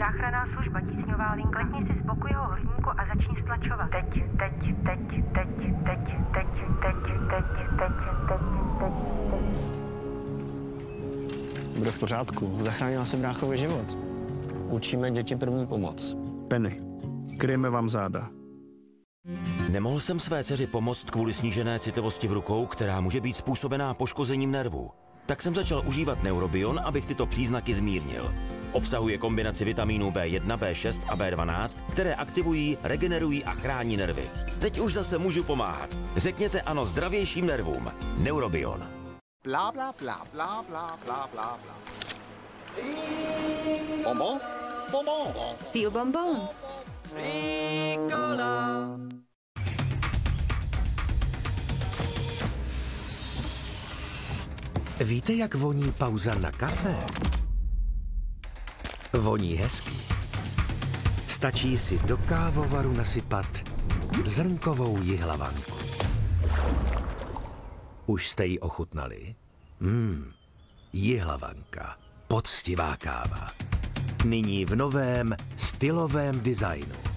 Záchranná služba, tísňová linka. Klikni si z boku jeho hrudníku a začni stlačovat. Teď. Bude v pořádku. Zachránila jsem bráchovi život. Učíme děti první pomoc. Penny, kryjeme vám záda. Nemohl jsem své dceři pomoct kvůli snížené citlivosti v rukou, která může být způsobená poškozením nervů. Tak jsem začal užívat Neurobion, abych tyto příznaky zmírnil. Obsahuje kombinaci vitamínů B1, B6 a B12, které aktivují, regenerují a chrání nervy. Teď už zase můžu pomáhat. Řekněte ano zdravějším nervům. Neurobion. Bla bla bla bla bla bla bla bla. Bonbon? Bonbon. Feel bonbon. Víte, jak voní pauza na kafe? Voní hezký. Stačí si do kávovaru nasypat zrnkovou jihlavanku. Už jste ji ochutnali? Jihlavanka. Poctivá káva. Nyní v novém stylovém designu.